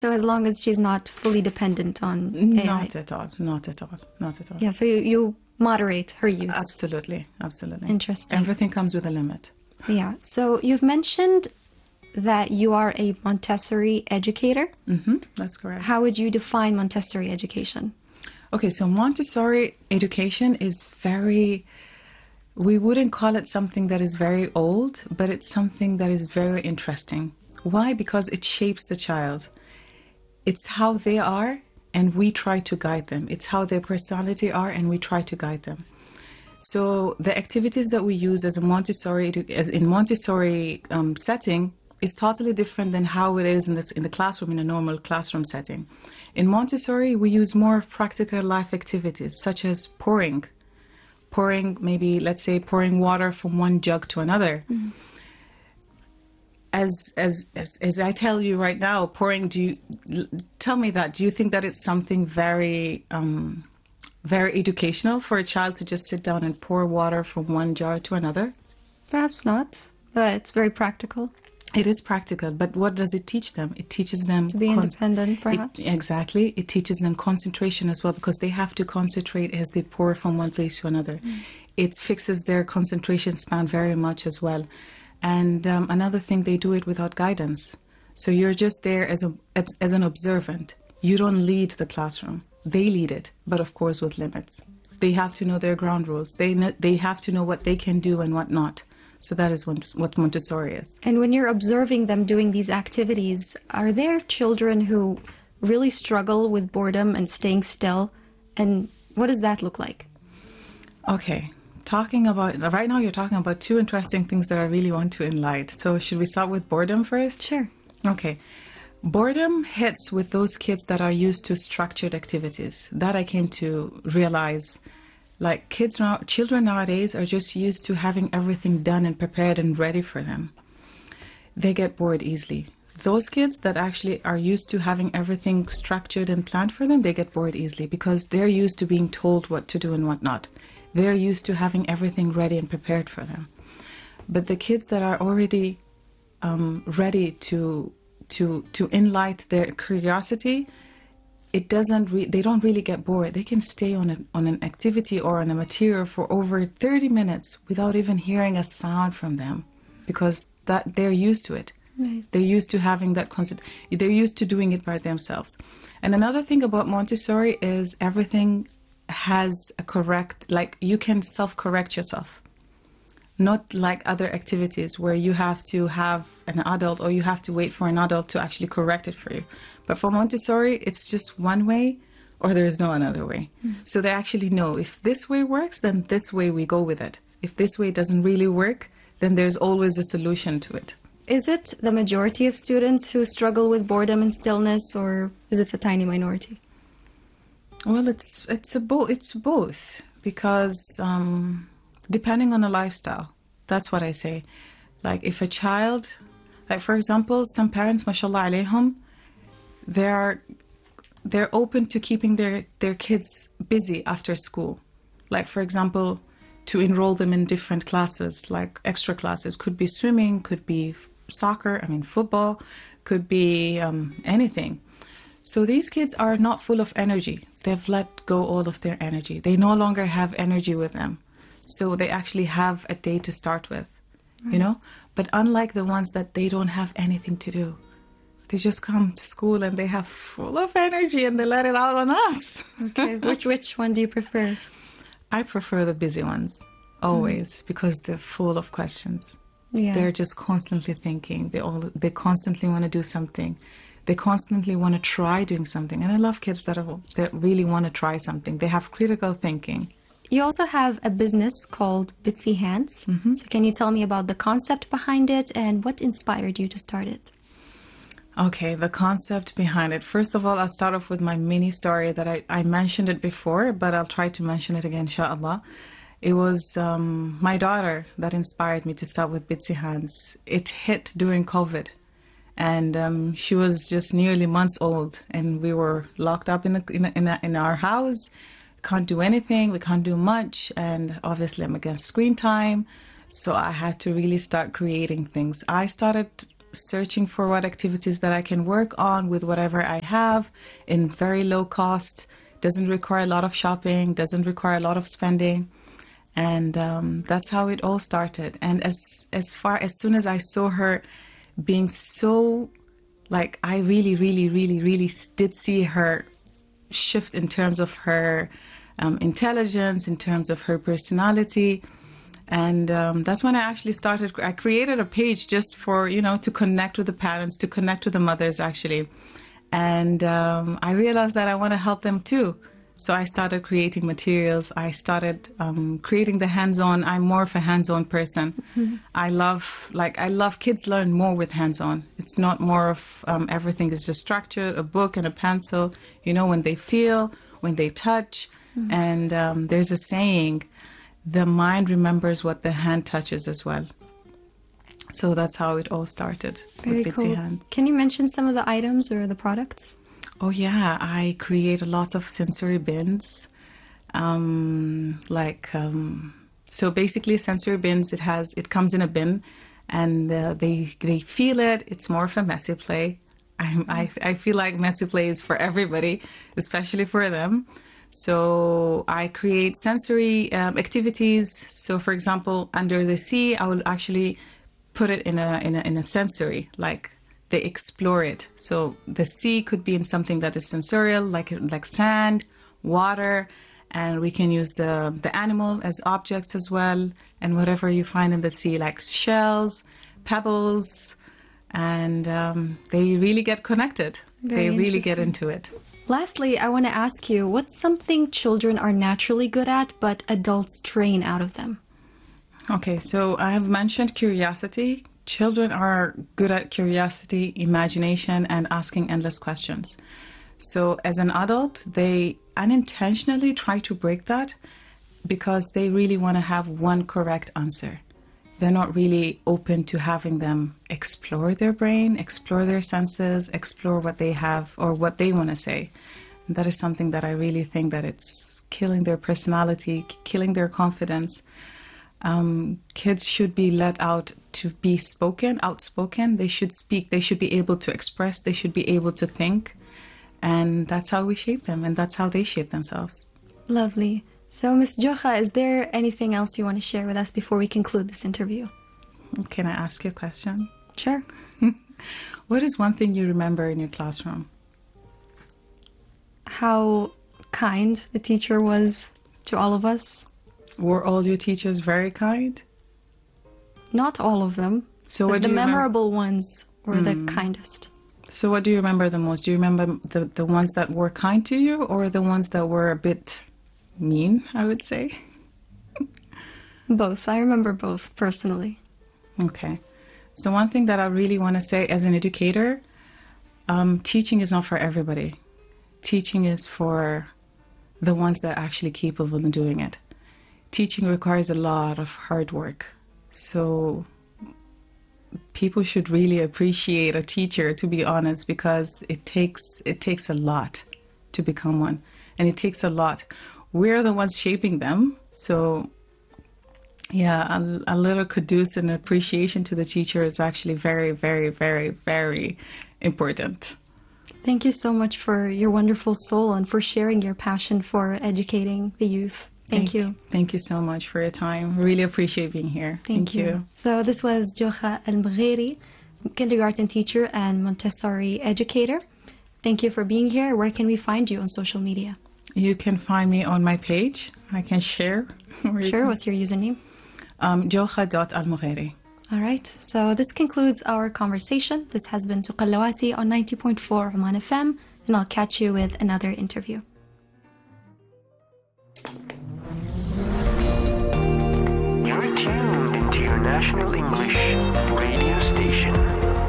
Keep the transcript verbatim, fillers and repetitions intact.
So as long as she's not fully dependent on A I. Not at all, not at all, not at all. Yeah, so you, you moderate her use. Absolutely, absolutely. Interesting. Everything comes with a limit. Yeah, so you've mentioned that you are a Montessori educator. Mm-hmm, that's correct. How would you define Montessori education? Okay, so Montessori education is very, we wouldn't call it something that is very old, but it's something that is very interesting. Why? Because it shapes the child. It's how they are, and we try to guide them. It's how their personality are, and we try to guide them. So the activities that we use as a Montessori, as in Montessori um, setting, is totally different than how it is in the, in the classroom, in a normal classroom setting. In Montessori, we use more of practical life activities, such as pouring. Pouring, maybe, let's say, pouring water from one jug to another. Mm-hmm. As, as as as I tell you right now, pouring, do you, tell me that, do you think that it's something very, um, very educational for a child to just sit down and pour water from one jar to another? Perhaps not, but it's very practical. It is practical, but what does it teach them? It teaches them to be con- independent, perhaps. It, exactly. It teaches them concentration as well, because they have to concentrate as they pour from one place to another. Mm. It fixes their concentration span very much as well. And um, another thing, they do it without guidance. So you're just there as a as, as an observant. You don't lead the classroom. They lead it, but of course with limits. They have to know their ground rules. They know, they have to know what they can do and what not. So that is what Montessori is. And when you're observing them doing these activities, are there children who really struggle with boredom and staying still? And what does that look like? Okay. Talking about, right now you're talking about two interesting things that I really want to enlighten. So should we start with boredom first? Sure. Okay. Boredom hits with those kids that are used to structured activities. That I came to realize. Like kids now, children nowadays are just used to having everything done and prepared and ready for them. They get bored easily. Those kids that actually are used to having everything structured and planned for them, they get bored easily because they're used to being told what to do and what not. They're used to having everything ready and prepared for them. But the kids that are already um, ready to to to enlight their curiosity, it doesn't. Re- they don't really get bored. They can stay on an on an activity or on a material for over thirty minutes without even hearing a sound from them, because that they're used to it. Right. They're used to having that concept. They're used to doing it by themselves. And another thing about Montessori is everything has a correct, like you can self-correct yourself. Not like other activities where you have to have an adult or you have to wait for an adult to actually correct it for you. But for Montessori, it's just one way or there is no another way. Mm. So they actually know if this way works, then this way we go with it. If this way doesn't really work, then there's always a solution to it. Is it the majority of students who struggle with boredom and stillness, or is it a tiny minority? Well, it's it's a bo- it's both, because um, depending on the lifestyle, that's what I say. Like if a child, like for example, some parents, mashallah alayhum, they're they're open to keeping their, their kids busy after school. Like for example, to enroll them in different classes, like extra classes. Could be swimming, could be soccer, I mean football, could be um, anything. So these kids are not full of energy. They've let go all of their energy. They no longer have energy with them. So they actually have a day to start with, right. You know? But unlike the ones that they don't have anything to do, they just come to school and they have full of energy and they let it out on us. Okay, which which one do you prefer? I prefer the busy ones, always, mm. because they're full of questions. Yeah. They're just constantly thinking. They all they constantly want to do something. They constantly want to try doing something. And I love kids that, are, that really want to try something. They have critical thinking. You also have a business called Bitsy Hands. Mm-hmm. So can you tell me about the concept behind it and what inspired you to start it? Okay, the concept behind it. First of all, I'll start off with my mini story that I, I mentioned it before, but I'll try to mention it again, inshallah. It was um, my daughter that inspired me to start with Bitsy Hands. It hit during COVID. And um, she was just nearly months old, and we were locked up in, a, in, a, in, a, in our house. Can't do anything. We can't do much. And obviously, I'm against screen time. So I had to really start creating things. I started searching for what activities that I can work on with whatever I have in very low cost. Doesn't require a lot of shopping, doesn't require a lot of spending. And um, that's how it all started. And as as far as soon as I saw her being so, like, I really, really, really, really did see her shift in terms of her um, intelligence, in terms of her personality. And um, that's when I actually started, I created a page just for, you know, to connect with the parents, to connect with the mothers, actually. And um, I realized that I want to help them too. So I started creating materials. I started um, creating the hands-on. I'm more of a hands-on person. Mm-hmm. I love, like, I love kids learn more with hands-on. It's not more of um, everything is just structured, a book and a pencil. You know, when they feel, when they touch. Mm-hmm. And um, there's a saying, the mind remembers what the hand touches as well. So that's how it all started. Very with Bitsy cool. Hands. Can you mention some of the items or the products? Oh yeah, I create a lot of sensory bins. Um, like um, so, basically, sensory bins. It has it comes in a bin, and uh, they they feel it. It's more of a messy play. I, I I feel like messy play is for everybody, especially for them. So I create sensory um, activities. So, for example, under the sea, I will actually put it in a in a in a sensory, like they explore it. So the sea could be in something that is sensorial, like like sand, water, and we can use the the animal as objects as well, and whatever you find in the sea, like shells, pebbles, and um, they really get connected. Very they really get into it. Lastly, I want to ask you, what's something children are naturally good at, but adults train out of them? Okay, so I have mentioned curiosity. Children are good at curiosity, imagination, and asking endless questions. So as an adult, they unintentionally try to break that because they really want to have one correct answer. They're not really open to having them explore their brain, explore their senses, explore what they have or what they want to say. And that is something that I really think that it's killing their personality, killing their confidence. Um, kids should be let out to be spoken, outspoken. They should speak. They should be able to express. They should be able to think. And that's how we shape them, and that's how they shape themselves. Lovely. So, Miz Jocha, is there anything else you want to share with us before we conclude this interview? Can I ask you a question? Sure. What is one thing you remember in your classroom? How kind the teacher was to all of us. Were all your teachers very kind? Not all of them. So but what the do you memorable ones were Mm. the kindest. So what do you remember the most? Do you remember the, the ones that were kind to you or the ones that were a bit mean, I would say? Both. I remember both, personally. Okay. So one thing that I really want to say as an educator, um, teaching is not for everybody. Teaching is for the ones that are actually capable of doing it. Teaching requires a lot of hard work. So people should really appreciate a teacher, to be honest, because it takes it takes a lot to become one. And it takes a lot. We're the ones shaping them. So yeah, a, a little kudos and appreciation to the teacher is actually very, very, very, very important. Thank you so much for your wonderful soul and for sharing your passion for educating the youth. Thank, thank you. Thank you so much for your time. Really appreciate being here. Thank, thank you. you. So this was Jocha Al-Mgheri, kindergarten teacher and Montessori educator. Thank you for being here. Where can we find you on social media? You can find me on my page. I can share. Sure. What's your username? Um, jocha dot al mgheri. All right. So this concludes our conversation. This has been Tuqallawati on ninety point four Oman F M, and I'll catch you with another interview.